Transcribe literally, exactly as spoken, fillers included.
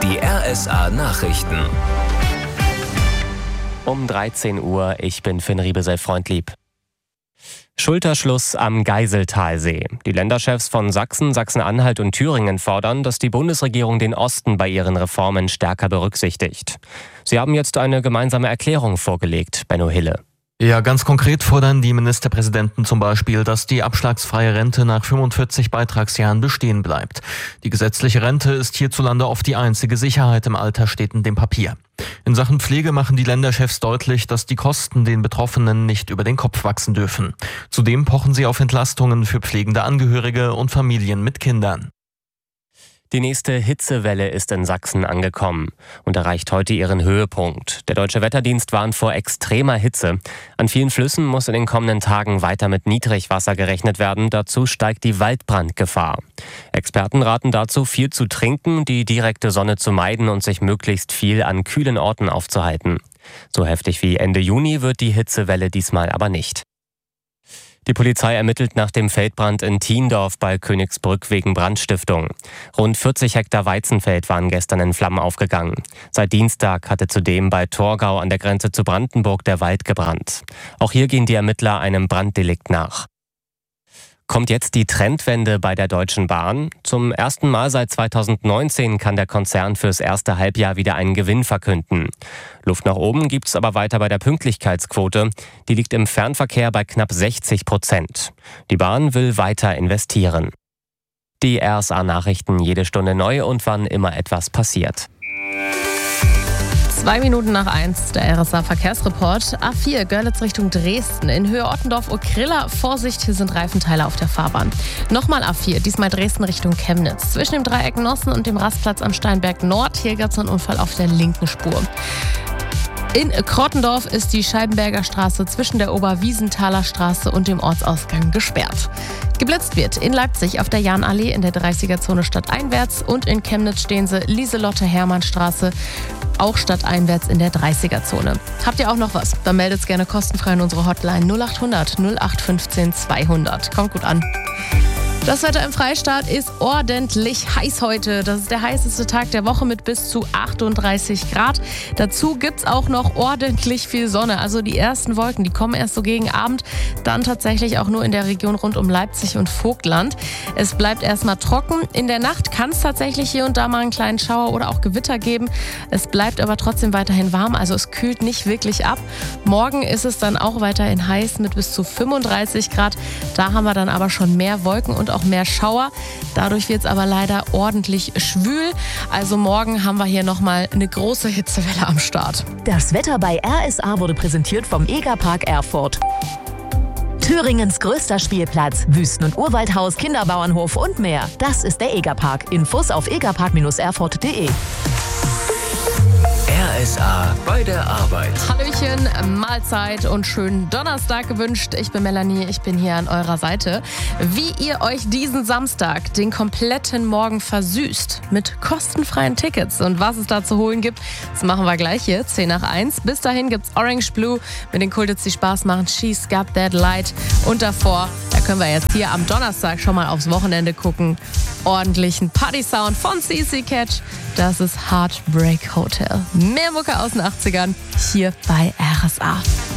Die R S A Nachrichten. Um dreizehn Uhr, ich bin Finn Riebesell-Freundlieb. Schulterschluss am Geiseltalsee. Die Länderchefs von Sachsen, Sachsen-Anhalt und Thüringen fordern, dass die Bundesregierung den Osten bei ihren Reformen stärker berücksichtigt. Sie haben jetzt eine gemeinsame Erklärung vorgelegt, Benno Hille. Ja, ganz konkret fordern die Ministerpräsidenten zum Beispiel, dass die abschlagsfreie Rente nach fünfundvierzig Beitragsjahren bestehen bleibt. Die gesetzliche Rente ist hierzulande oft die einzige Sicherheit im Alter, steht in dem Papier. In Sachen Pflege machen die Länderchefs deutlich, dass die Kosten den Betroffenen nicht über den Kopf wachsen dürfen. Zudem pochen sie auf Entlastungen für pflegende Angehörige und Familien mit Kindern. Die nächste Hitzewelle ist in Sachsen angekommen und erreicht heute ihren Höhepunkt. Der Deutsche Wetterdienst warnt vor extremer Hitze. An vielen Flüssen muss in den kommenden Tagen weiter mit Niedrigwasser gerechnet werden. Dazu steigt die Waldbrandgefahr. Experten raten dazu, viel zu trinken, die direkte Sonne zu meiden und sich möglichst viel an kühlen Orten aufzuhalten. So heftig wie Ende Juni wird die Hitzewelle diesmal aber nicht. Die Polizei ermittelt nach dem Feldbrand in Thiendorf bei Königsbrück wegen Brandstiftung. Rund vierzig Hektar Weizenfeld waren gestern in Flammen aufgegangen. Seit Dienstag hatte zudem bei Torgau an der Grenze zu Brandenburg der Wald gebrannt. Auch hier gehen die Ermittler einem Branddelikt nach. Kommt jetzt die Trendwende bei der Deutschen Bahn? Zum ersten Mal seit zweitausendneunzehn kann der Konzern fürs erste Halbjahr wieder einen Gewinn verkünden. Luft nach oben gibt es aber weiter bei der Pünktlichkeitsquote. Die liegt im Fernverkehr bei knapp sechzig Prozent. Die Bahn will weiter investieren. Die R S A-Nachrichten jede Stunde neu und wann immer etwas passiert. Zwei Minuten nach eins, der R S A-Verkehrsreport. A vier, Görlitz Richtung Dresden. In Höhe Ottendorf-Okrilla. Vorsicht, hier sind Reifenteile auf der Fahrbahn. Nochmal A vier, diesmal Dresden Richtung Chemnitz. Zwischen dem Dreieck Nossen und dem Rastplatz am Steinberg Nord. Hier gab es einen Unfall auf der linken Spur. In Krottendorf ist die Scheibenberger Straße zwischen der Oberwiesenthaler Straße und dem Ortsausgang gesperrt. Geblitzt wird in Leipzig auf der Jahnallee in der dreißiger-Zone stadteinwärts und in Chemnitz stehen sie Lieselotte-Hermann-Straße, auch stadteinwärts in der dreißiger-Zone. Habt ihr auch noch was? Dann meldet's gerne kostenfrei in unsere Hotline null acht hundert null acht fünfzehn zweihundert. Kommt gut an. Das Wetter im Freistaat ist ordentlich heiß heute. Das ist der heißeste Tag der Woche mit bis zu achtunddreißig Grad. Dazu gibt's auch noch ordentlich viel Sonne. Also die ersten Wolken, die kommen erst so gegen Abend. Dann tatsächlich auch nur in der Region rund um Leipzig und Vogtland. Es bleibt erstmal trocken. In der Nacht kann es tatsächlich hier und da mal einen kleinen Schauer oder auch Gewitter geben. Es bleibt aber trotzdem weiterhin warm. Also es kühlt nicht wirklich ab. Morgen ist es dann auch weiterhin heiß mit bis zu fünfunddreißig Grad. Da haben wir dann aber schon mehr Wolken und auch mehr Schauer. Dadurch wird es aber leider ordentlich schwül. Also morgen haben wir hier nochmal eine große Hitzewelle am Start. Das Wetter bei R S A wurde präsentiert vom Egerpark Erfurt. Thüringens größter Spielplatz, Wüsten- und Urwaldhaus, Kinderbauernhof und mehr. Das ist der Egerpark. Infos auf egerpark erfurt punkt de. R S A bei der Arbeit. Hallöchen, Mahlzeit und schönen Donnerstag gewünscht. Ich bin Melanie, ich bin hier an eurer Seite. Wie ihr euch diesen Samstag den kompletten Morgen versüßt mit kostenfreien Tickets und was es da zu holen gibt, das machen wir gleich hier, zehn nach eins. Bis dahin gibt's Orange Blue mit den Kultits, die Spaß machen, She's Got That Light. Und davor, da können wir jetzt hier am Donnerstag schon mal aufs Wochenende gucken, ordentlichen Party-Sound von C C Catch. Das ist Heartbreak Hotel. Mehr Mucke aus den achtzigern hier bei R S A.